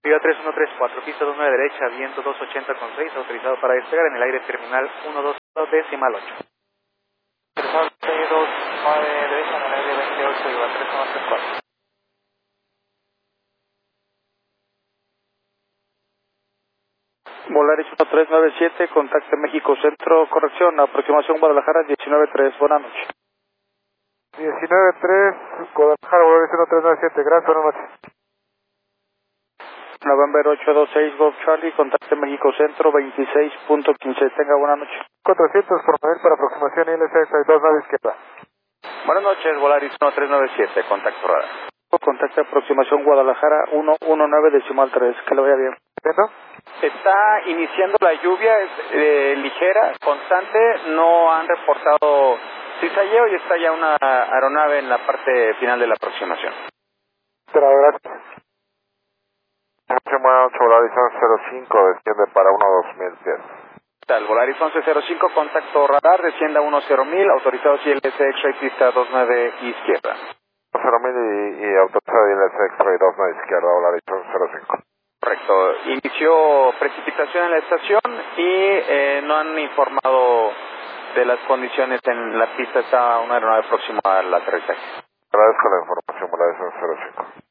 Viva 3134, pista 29 derecha, viento 280,6, autorizado para despegar en el aire terminal 120 decimal 8. Interesado 629 derecha en el aire 28, Viva 3134. Volaris 1397, contacte México Centro, corrección, aproximación Guadalajara 193, buenas noches. 193, Guadalajara, Volaris 1397, gracias, buenas noches. November 826, Golf Charlie, contacte México Centro 26.15, tenga buenas noches. 400 por medir para aproximación ILC 62, nave izquierda. Buenas noches, Volaris 1397, contacto radar. Contacte aproximación Guadalajara 119 decimal 3, que le vaya bien. ¿Entiendo? Está iniciando la lluvia, es ligera, constante, no han reportado cizalleo y está ya una aeronave en la parte final de la aproximación. Gracias. Volaris 1105, desciende para 12000 pies. Tal, Volaris 1105, contacto radar, descienda 10.000, autorizado ILS X-Ray pista 29 izquierda. 10.000 y autorizado ILS X-Ray 29 izquierda, Volaris 1105. Correcto, inició precipitación en la estación y no han informado de las condiciones en la pista, está una aeronave próxima al aterrizaje. Agradezco la información, Volaris 1105.